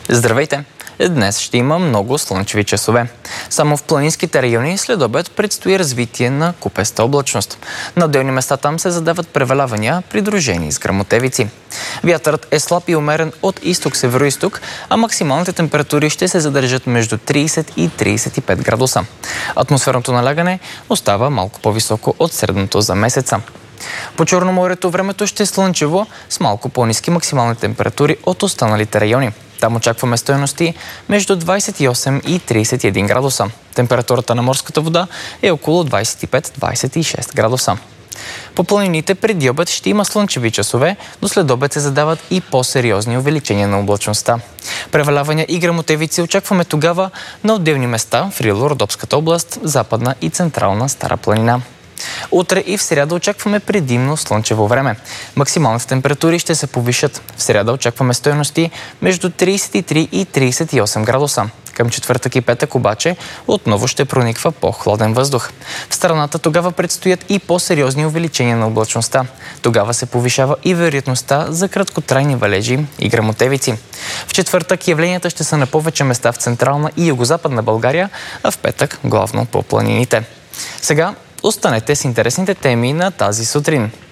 Здравейте! Днес ще има много слънчеви часове. Само в планинските райони след обед предстои развитие на купеста облачност. На отделни места там се задават превалявания, придружени с гръмотевици. Вятърът е слаб и умерен от изток-североизток, а максималните температури ще се задържат между 30 и 35 градуса. Атмосферното налягане остава малко по-високо от средното за месеца. По Черноморието времето ще е слънчево с малко по-ниски максимални температури от останалите райони. Там очакваме стойности между 28 и 31 градуса. Температурата на морската вода е около 25-26 градуса. По планините преди обед ще има слънчеви часове, но след обед се задават и по-сериозни увеличения на облачността. Превалявания и гръмотевици очакваме тогава на отделни места в Рило-Родопската област, Западна и Централна Стара планина. Утре и в сряда очакваме предимно слънчево време. Максималните температури ще се повишат. В сряда очакваме стойности между 33 и 38 градуса. Към четвъртък и петък обаче отново ще прониква по-хладен въздух. В страната тогава предстоят и по-сериозни увеличения на облачността. Тогава се повишава и вероятността за краткотрайни валежи и гръмотевици. В четвъртък явленията ще са на повече места в Централна и Югозападна България, а в петък главно по планините. Сега останете с интересните теми на тази сутрин.